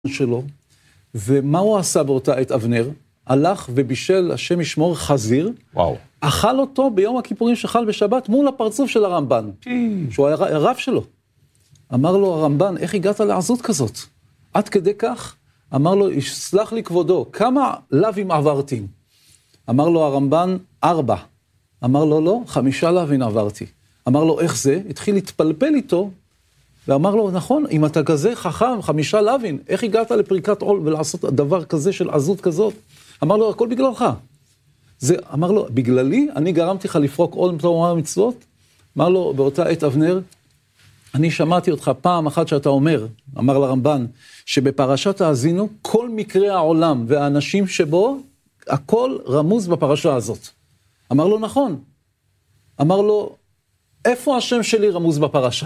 שלו, ומה הוא עשה באותה עת אבנר? הלך ובישל השם ישמור חזיר, וואו. אכל אותו ביום הכיפורים שחל בשבת מול הפרצוף של הרמב"ן, שהוא היה הרב שלו. אמר לו הרמב"ן, איך הגעת לעזות כזאת? עד כדי כך? אמר לו, סלח לי כבודו, כמה לווים עברתי? אמר לו הרמב"ן, 4. אמר לו, לא, 5 לווים עברתי. אמר לו, איך זה? התחיל להתפלפל איתו, ואמר לו, נכון, אם אתה כזה חכם, 5 לווים, איך הגעת לפריקת עול ולעשות דבר כזה של עזות כזאת? אמר לו, הכל בגללך. אמר לו, בגללי, אני גרמתי לך לפרוק עול מתורה ומצוות? אמר לו, באותה עת אבנר, אני שמעתי אותך פעם אחת שאתה אומר, אמר לרמב"ן, שבפרשת האזינו, כל מקרה העולם והאנשים שבו, הכל רמוז בפרשה הזאת. אמר לו, נכון. אמר לו, איפה השם שלי רמוז בפרשה?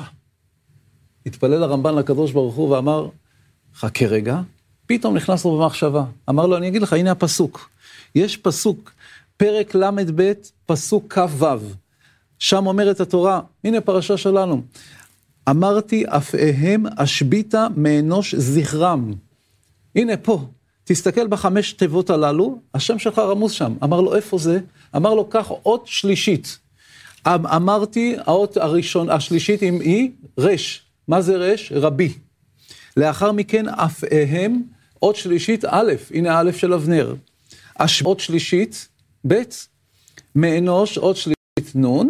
התפלל הרמב"ן לקדוש ברוך הוא ואמר, חכה רגע, פתאום נכנס לו במחשבה. אמר לו, אני אגיד לך, הנה הפסוק. יש פסוק, פרק למד ב', פסוק כ"ו. שם אומרת התורה, הנה פרשה שלנו. אמרתי, אפאיהם אשביתה מאנוש זכרם. הנה פה, תסתכל ב5 תיבות הללו, השם שלך רמוז שם. אמר לו, איפה זה? אמר לו, כך אות שלישית. אמרתי, האות השלישית עם אי, רש. מה זה רש? רבי. לאחר מכן, אפאיהם, אות שלישית, א', הנה א' של אבנר. אות שלישית, ב', מאנוש, אות שלישית, נון.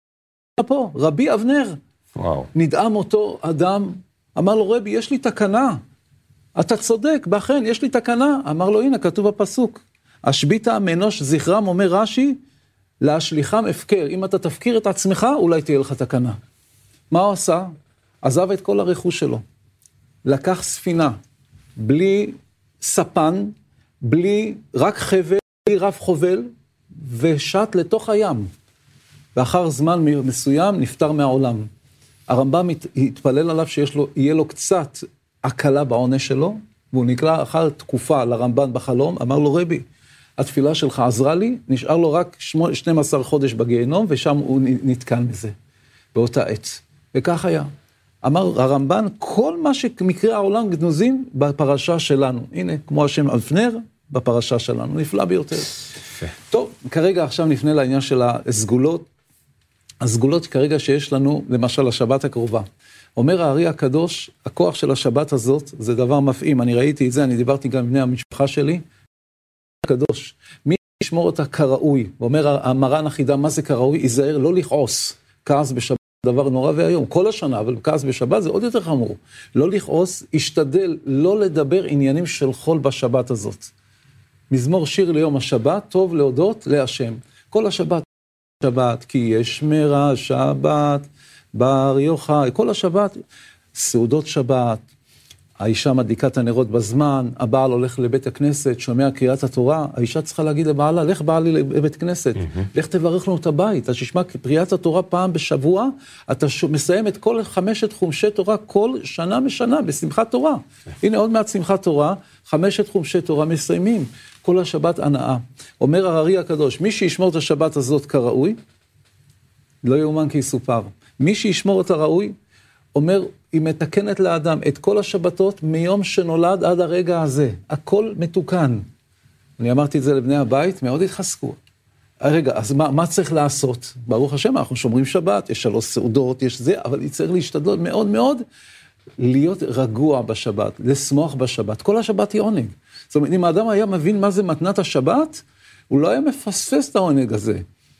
פה, רבי אבנר. וואו. נדאם אותו אדם, אמר לו, רבי, יש לי תקנה. אתה צודק, באכן, יש לי תקנה. אמר לו, הנה, כתוב בפסוק. אשביתה מאנוש זכרם, אומר רש"י, להשליחם הפקר. אם אתה תפקיר את עצמך, אולי תהיה לך תקנה. מה הוא עשה? עזב את כל הרכוש שלו. לקח ספינה, בלי ספן, בלי רק חבל, בלי רב חובל, ושט לתוך הים. ואחר זמן מסוים נפטר מהעולם. הרמב"ם התפלל עליו שיהיה לו קצת הקלה בעונש שלו, והוא נקרא אחר תקופה לרמב"ן בחלום, אמר לו, רבי, התפילה שלך עזרה לי, נשאר לו רק 12 חודש בגיהנום, ושם הוא נתקן מזה, באותה עת. וכך היה. אמר הרמב"ן, כל מה שמקרה העולם גנוזים בפרשה שלנו. הנה, כמו השם אבנר, בפרשה שלנו. נפלא ביותר. טוב, כרגע עכשיו נפנה לעניין של הסגולות. הסגולות כרגע שיש לנו, למשל, השבת הקרובה. אומר הארי הקדוש, הכוח של השבת הזאת, זה דבר מפעים. אני ראיתי את זה, אני דיברתי גם עם בני המשפחה שלי. הקדוש, מי ישמור אותה כראוי? ואומר המרן החידה, מה זה כראוי? ייזהר לא לכעוס. כעס בשבת. דבר נורא והיום, כל השנה, אבל כעס בשבת זה עוד יותר חמור. לא לכעוס, השתדל לא לדבר עניינים של חול בשבת הזאת. מזמור שיר ליום השבת, טוב להודות להשם. כל השבת, כי יש מרע שבת, בר יוחאי, כל השבת, סעודות שבת, האישה מדליקה את הנרות בזמן, הבעל הולך לבית הכנסת, שומע קריאת התורה, האישה צריכה להגיד לבעלה, לך בעלי לבית כנסת, לך תברך לנו את הבית, אתה תשמע קריאת התורה פעם בשבוע, אתה מסיים את כל 5 חומשי תורה כל שנה משנה בשמחת תורה. הנה עוד מעט שמחת תורה, 5 חומשי תורה מסיימים, כל השבת הנאה. אומר הארי הקדוש, מי שישמור את השבת הזאת כראוי, לא יאומן כי יסופר. מי שישמור את הראוי, אומר, היא מתקנת לאדם את כל השבתות מיום שנולד עד הרגע הזה. הכל מתוקן. אני אמרתי את זה לבני הבית, מאוד התחזקו. רגע, אז מה צריך לעשות? ברוך השם, אנחנו שומרים שבת, יש 3 סעודות, יש זה, אבל צריך להשתדלות מאוד מאוד להיות רגוע בשבת, לשמוח בשבת. כל השבת היא עונג. זאת אומרת, אם האדם היה מבין מה זה מתנת השבת, הוא לא היה מפספס את העונג הזה.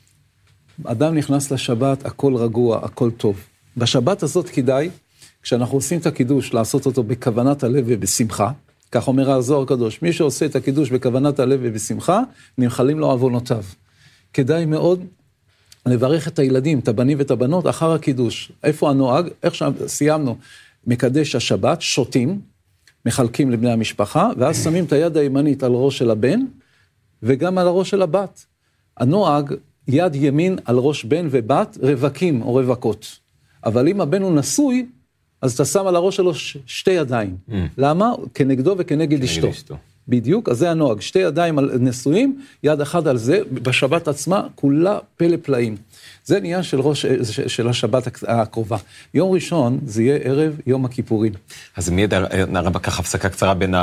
אדם נכנס לשבת, הכל רגוע, הכל טוב. בשבת הזאת כדאי, כשאנחנו עושים את הקידוש, לעשות אותו בכוונת הלב ובשמחה, כך אומר הזוהר הקדוש, מי שעושה את הקידוש בכוונת הלב ובשמחה, נמחלים לו עוונותיו. כדאי מאוד לברך את הילדים, את הבנים ואת הבנות, אחר הקידוש. איפה הנוהג? איך סיימנו? מקדש השבת, שותים, מחלקים לבני המשפחה, ואז שמים את היד הימנית על ראש של הבן, וגם על הראש של הבת. הנוהג, יד ימין על ראש בן ובת, רווקים או רווקות. אבל אם הבן הוא נשוי, אז אתה שם על הראש שלו 2 ידיים. למה? כנגדו וכנגד אשתו. בדיוק, אז זה הנוהג, שתי ידיים על נשואים, יד אחד על זה, בשבת עצמה, כולה פלא פלאים. זה עניין של השבת הקרובה. יום ראשון זה יהיה ערב יום הכיפורים. אז מיד הרבה ככה הפסקה קצרה בין